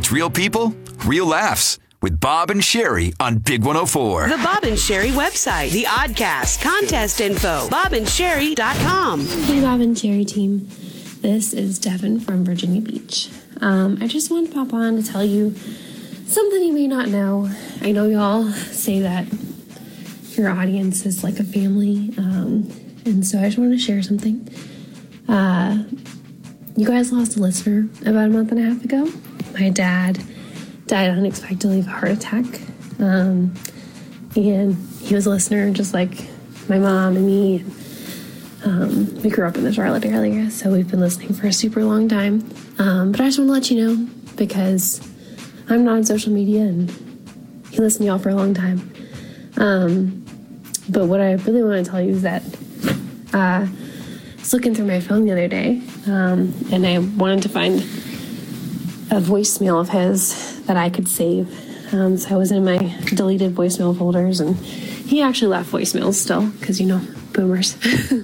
It's real people, real laughs. With Bob and Sherry on Big 104. The Bob and Sherry website, the Oddcast, contest info, bobandSherry.com. Hey, Bob and Sherry team. This is Devin from Virginia Beach. I just wanted to pop on to tell you something you may not know. I know y'all say that your audience is like a family, and so I just wanted to share something. You guys lost a listener about a month and a half ago. My dad died unexpectedly of a heart attack, and he was a listener just like my mom and me. We grew up in the Charlotte area, so we've been listening for a super long time. But I just want to let you know, because I'm not on social media and he listened to y'all for a long time. But what I really want to tell you is that I was looking through my phone the other day, and I wanted to find a voicemail of his that I could save. So I was in my deleted voicemail folders, and he actually left voicemails still, because, you know, boomers.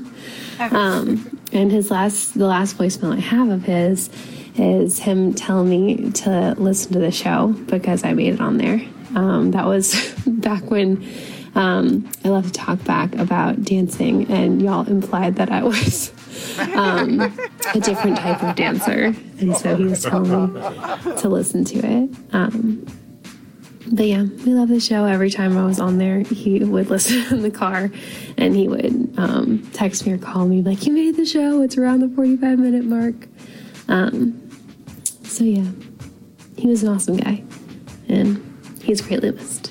And the last voicemail I have of his is him telling me to listen to the show because I made it on there. That was back when I love to talk back about dancing, and y'all implied that I was a different type of dancer, and so he was telling me to listen to it. But yeah, we love the show. Every time I was on there, he would listen in the car, and he would text me or call me like, "You made the show. It's around the 45-minute mark." So yeah, he was an awesome guy, and he's greatly missed.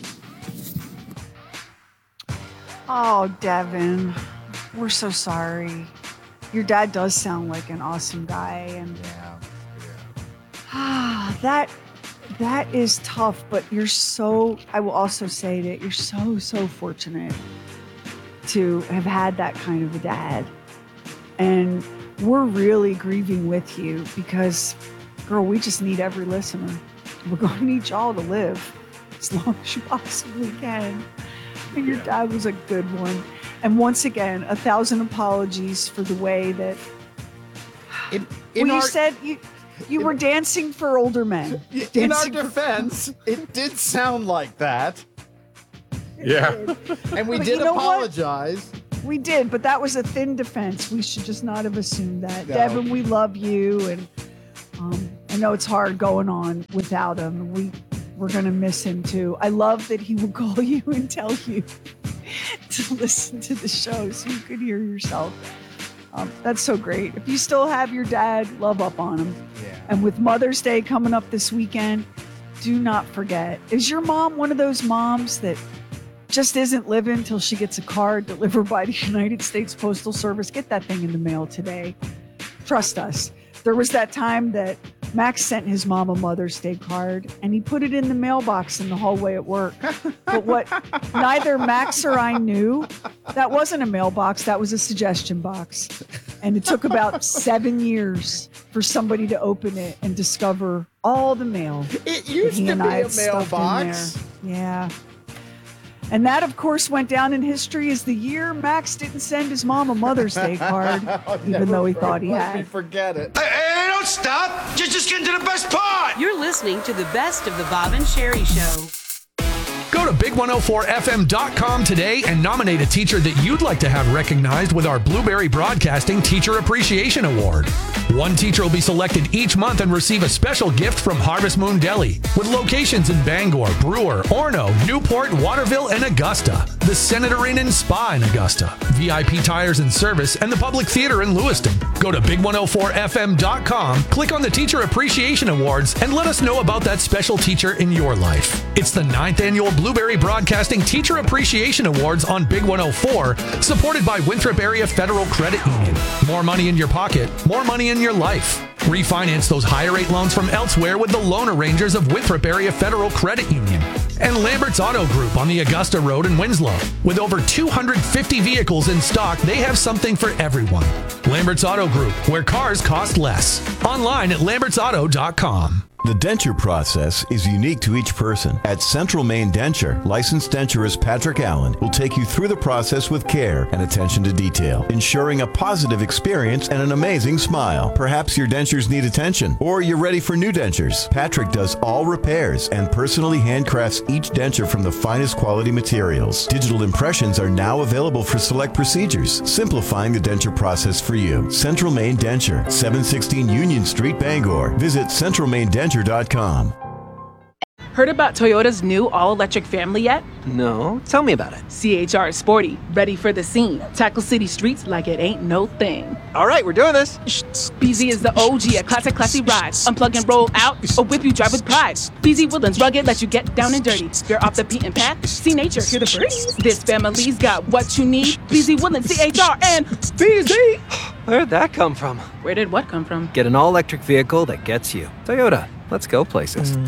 Oh, Devin, we're so sorry. Your dad does sound like an awesome guy, and that is tough, but I will also say that you're so fortunate to have had that kind of a dad. And we're really grieving with you because, girl, we just need every listener. We're going to need y'all to live as long as you possibly can. And your dad was a good one. And once again, 1,000 apologies for the way that you said you were dancing for older men. In our defense, it did sound like that. Yeah. And we did apologize. We did, but that was a thin defense. We should just not have assumed that. No. Devin, we love you, and I know it's hard going on without him. We're going to miss him too. I love that he will call you and tell you to listen to the show so you could hear yourself. That's so great. If you still have your dad, love up on him. Yeah. And with Mother's Day coming up this weekend, do not forget. Is your mom one of those moms that just isn't living till she gets a card delivered by the United States Postal Service? Get that thing in the mail today. Trust us. There was that time that Max sent his mom a Mother's Day card, and he put it in the mailbox in the hallway at work. But what neither Max or I knew, that wasn't a mailbox, that was a suggestion box. And it took about 7 years for somebody to open it and discover all the mail. It used to be a mailbox. Yeah. And that, of course, went down in history as the year Max didn't send his mom a Mother's Day card, even though he thought he had. Let me forget it. Hey, don't stop. Just get to the best part. You're listening to the best of the Bob and Sherry Show. Go to big104fm.com today and nominate a teacher that you'd like to have recognized with our Blueberry Broadcasting Teacher Appreciation Award. One teacher will be selected each month and receive a special gift from Harvest Moon Deli, with locations in Bangor, Brewer, Orono, Newport, Waterville, and Augusta, the Senator Inn and Spa in Augusta, VIP Tires and Service, and the Public Theater in Lewiston. Go to big104fm.com, click on the Teacher Appreciation Awards, and let us know about that special teacher in your life. It's the 9th annual Blueberry Broadcasting Teacher Appreciation Awards on Big 104, supported by Winthrop Area Federal Credit Union. More money in your pocket, more money in your life. Refinance those higher rate loans from elsewhere with the loan arrangers of Winthrop Area Federal Credit Union. And Lambert's Auto Group on the Augusta Road in Winslow. With over 250 vehicles in stock, they have something for everyone. Lambert's Auto Group, where cars cost less. Online at lambertsauto.com. The denture process is unique to each person. At Central Maine Denture, licensed denturist Patrick Allen will take you through the process with care and attention to detail, ensuring a positive experience and an amazing smile. Perhaps your dentures need attention, or you're ready for new dentures. Patrick does all repairs and personally handcrafts each denture from the finest quality materials. Digital impressions are now available for select procedures, simplifying the denture process for you. Central Maine Denture, 716 Union Street, Bangor. Visit centralmaindenture.com. Heard about Toyota's new all-electric family yet? No, tell me about it. CHR is sporty, ready for the scene. Tackle city streets like it ain't no thing. All right, we're doing this. BZ is the OG, a classy ride. Unplug and roll out, or whip you drive with pride. BZ Woodlands rugged, let you get down and dirty. You're off the beaten path, see nature, hear the birds. This family's got what you need. BZ Woodlands, CHR, and BZ. Where'd that come from? Where did what come from? Get an all-electric vehicle that gets you. Toyota, let's go places.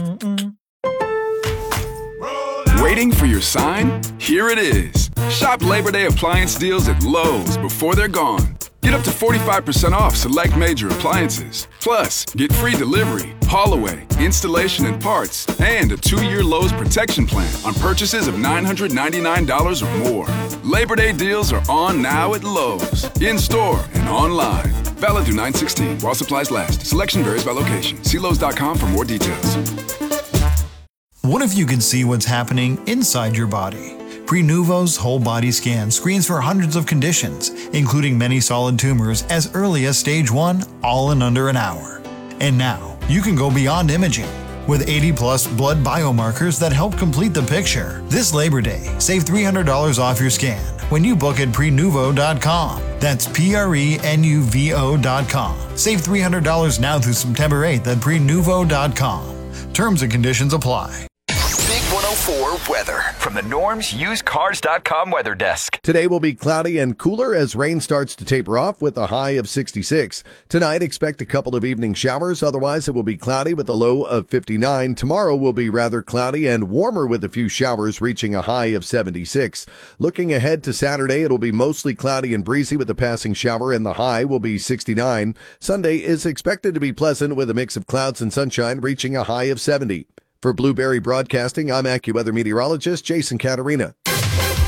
Waiting for your sign? Here it is. Shop Labor Day appliance deals at Lowe's before they're gone. Get up to 45% off select major appliances. Plus, get free delivery, haul away, installation and parts, and a 2-year Lowe's protection plan on purchases of $999 or more. Labor Day deals are on now at Lowe's, in-store and online. Valid through 9/16 while supplies last. Selection varies by location. See Lowes.com for more details. What if you could see what's happening inside your body? Prenuvo's whole body scan screens for hundreds of conditions, including many solid tumors as early as stage 1, all in under an hour. And now, you can go beyond imaging with 80-plus blood biomarkers that help complete the picture. This Labor Day, save $300 off your scan when you book at Prenuvo.com. That's Prenuvo.com. Save $300 now through September 8th at Prenuvo.com. Terms and conditions apply. Big 104 weather from the Norm's UsedCars.com weather desk. Today will be cloudy and cooler as rain starts to taper off with a high of 66. Tonight, expect a couple of evening showers. Otherwise, it will be cloudy with a low of 59. Tomorrow will be rather cloudy and warmer with a few showers reaching a high of 76. Looking ahead to Saturday, it'll be mostly cloudy and breezy with a passing shower and the high will be 69. Sunday is expected to be pleasant with a mix of clouds and sunshine reaching a high of 70. For Blueberry Broadcasting, I'm AccuWeather meteorologist Jason Caterina.